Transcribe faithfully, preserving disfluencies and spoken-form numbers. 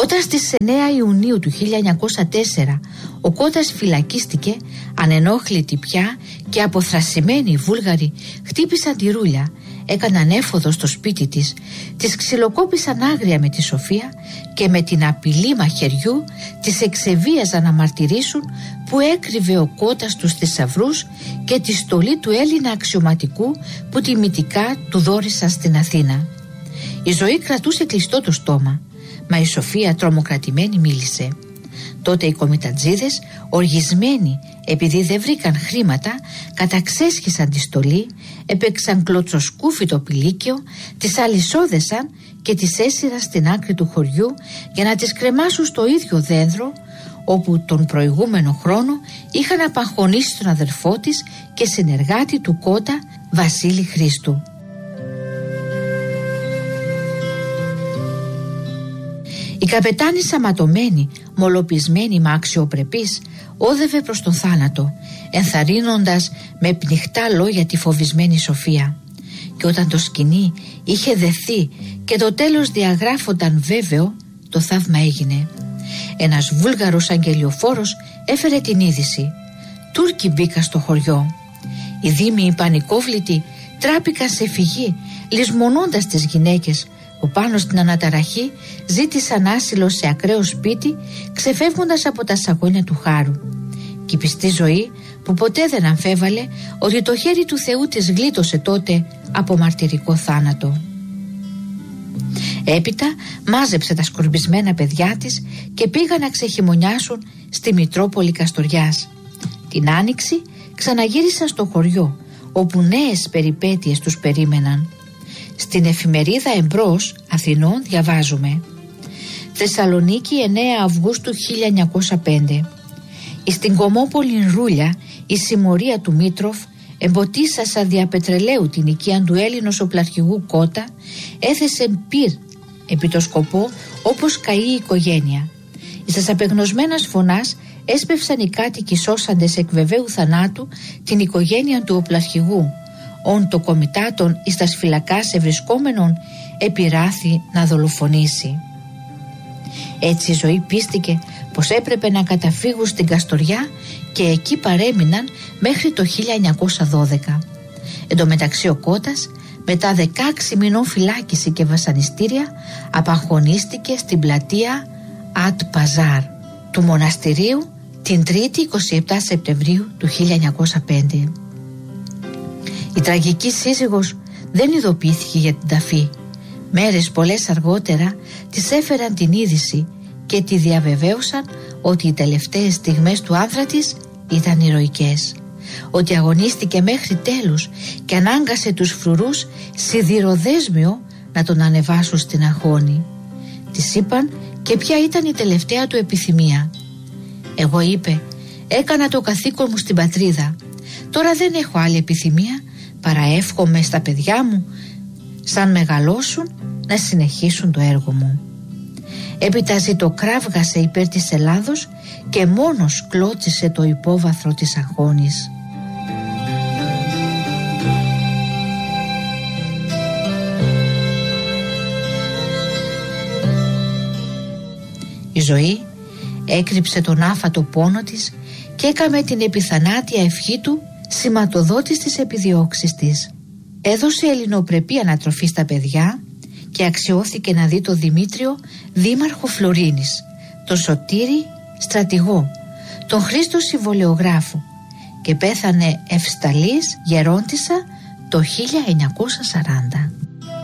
Όταν στις εννέα Ιουνίου του χίλια εννιακόσια τέσσερα ο Κώτας φυλακίστηκε, ανενόχλητοι πια και αποθρασσημένοι οι Βούλγαροι χτύπησαν τη Ρούλια, έκαναν έφοδο στο σπίτι της, της ξυλοκόπησαν άγρια με τη Σοφία και με την απειλή μαχαιριού της εξεβίαζαν να μαρτυρήσουν που έκρυβε ο Κώτας τους θησαυρούς και τη στολή του Έλληνα αξιωματικού που τιμητικά του δώρισαν στην Αθήνα. Η Ζωή κρατούσε κλειστό το στόμα, μα η Σοφία τρομοκρατημένη μίλησε. Τότε οι κομιτατζίδες, οργισμένοι επειδή δεν βρήκαν χρήματα, καταξέσχισαν τη στολή, έπαιξαν κλωτσοσκούφι το πηλίκαιο, τις αλυσόδεσαν και τις έσυραν στην άκρη του χωριού για να τις κρεμάσουν στο ίδιο δένδρο όπου τον προηγούμενο χρόνο είχαν απαγχωνίσει τον αδερφό της και συνεργάτη του Κώτα, Βασίλη Χρήστου. Η καπετάνισσα ματωμένη, μολοπισμένη μα αξιοπρεπής, όδευε προς τον θάνατο, ενθαρρύνοντας με πνιχτά λόγια τη φοβισμένη Σοφία. Και όταν το σκηνή είχε δεθεί και το τέλος διαγράφονταν βέβαιο, το θαύμα έγινε. Ένας Βούλγαρος αγγελιοφόρος έφερε την είδηση. Τούρκοι μπήκαν στο χωριό. Οι δήμοι οι πανικόβλητοι τράπηκαν σε φυγή, λησμονώντας τις γυναίκες που πάνω στην αναταραχή ζήτησαν άσυλο σε ακραίο σπίτι, ξεφεύγοντας από τα σαγόνια του Χάρου. Και η πιστή Ζωή, που ποτέ δεν αμφέβαλε ότι το χέρι του Θεού της γλίτωσε τότε από μαρτυρικό θάνατο. Έπειτα μάζεψε τα σκορπισμένα παιδιά της και πήγαν να ξεχειμονιάσουν στη Μητρόπολη Καστοριάς. Την Άνοιξη ξαναγύρισαν στο χωριό, όπου νέες περιπέτειες τους περίμεναν. Στην εφημερίδα Εμπρός Αθηνών διαβάζουμε: Θεσσαλονίκη, εννέα Αυγούστου χίλια εννιακόσια πέντε. Στην Κομόπολη Ρούλια η συμμορία του Μήτροφ, εμποτίσασα δια πετρελαίου την οικία του Έλληνος οπλαρχηγού Κώτα, έθεσε πυρ επί το σκοπό όπως καεί η οικογένεια. Εις απεγνωσμένας φωνάς έσπευσαν οι κάτοικοι σώσαντες εκ βεβαίου θανάτου την οικογένεια του οπλαρχηγού, ον το κομιτάτον εις τας φυλακάς ευρισκόμενον επιράθη να δολοφονήσει. Έτσι η Ζωή πίστηκε πως έπρεπε να καταφύγουν στην Καστοριά και εκεί παρέμειναν μέχρι το χίλια εννιακόσια δώδεκα. Εν τω μεταξύ ο Κώτας, μετά δεκαέξι μηνών φυλάκιση και βασανιστήρια, απαγχωνίστηκε στην πλατεία Ατ Παζάρ του μοναστηρίου την Τρίτη εικοστή εβδόμη Σεπτεμβρίου του χίλια εννιακόσια πέντε. Η τραγική σύζυγος δεν ειδοποιήθηκε για την ταφή. Μέρες πολλές αργότερα της έφεραν την είδηση και τη διαβεβαίωσαν ότι οι τελευταίες στιγμές του άνθρα της ήταν ηρωικές, ότι αγωνίστηκε μέχρι τέλους και ανάγκασε τους φρουρούς σιδηροδέσμιο να τον ανεβάσουν στην αγχώνη. Της είπαν και ποια ήταν η τελευταία του επιθυμία. Εγώ, είπε, έκανα το καθήκον μου στην πατρίδα. Τώρα δεν έχω άλλη επιθυμία παρά εύχομαι στα παιδιά μου, σαν μεγαλώσουν, να συνεχίσουν το έργο μου. Έπειτα ζητοκράβγασε υπέρ της Ελλάδος και μόνος κλώτσισε το υπόβαθρο της αγχώνης. Η Ζωή έκρυψε τον άφατο πόνο της και έκαμε την επιθανάτια ευχή του σηματοδότης της επιδιώξης της. Έδωσε ελληνοπρεπή ανατροφή στα παιδιά και αξιώθηκε να δει τον Δημήτριο δήμαρχο Φλωρίνης, τον Σωτήρη στρατηγό, τον Χρήστο συμβολεογράφο και πέθανε ευσταλής γερόντισσα το χίλια εννιακόσια σαράντα.